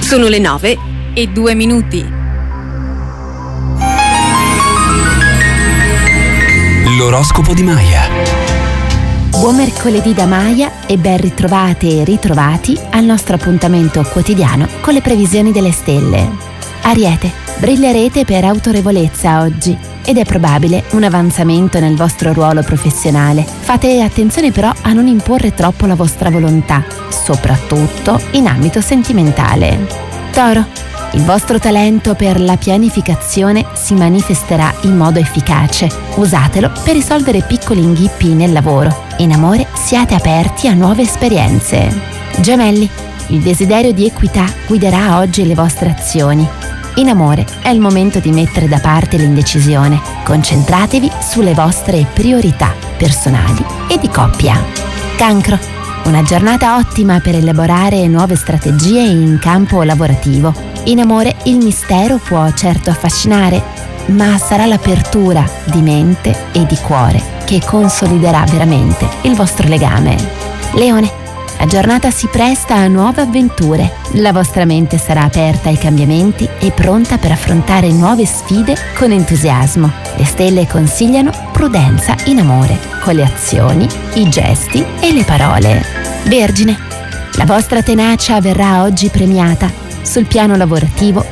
Sono le 9:02. L'oroscopo di Maya. Buon mercoledì da Maya e ben ritrovate e ritrovati al nostro appuntamento quotidiano con le previsioni delle stelle. Ariete, brillerete per autorevolezza oggi ed è probabile un avanzamento nel vostro ruolo professionale. Fate attenzione però a non imporre troppo la vostra volontà, soprattutto in ambito sentimentale. Toro, il vostro talento per la pianificazione si manifesterà in modo efficace. Usatelo per risolvere piccoli inghippi nel lavoro. In amore siate aperti a nuove esperienze. Gemelli, il desiderio di equità guiderà oggi le vostre azioni. In amore è il momento di mettere da parte l'indecisione. Concentratevi sulle vostre priorità personali e di coppia. Cancro, una giornata ottima per elaborare nuove strategie in campo lavorativo. In amore il mistero può certo affascinare, ma sarà l'apertura di mente e di cuore che consoliderà veramente il vostro legame. Leone, la giornata si presta a nuove avventure. La vostra mente sarà aperta ai cambiamenti e pronta per affrontare nuove sfide con entusiasmo. Le stelle consigliano prudenza in amore, con le azioni, i gesti e le parole. Vergine, la vostra tenacia verrà oggi premiata. Sul piano lavorativo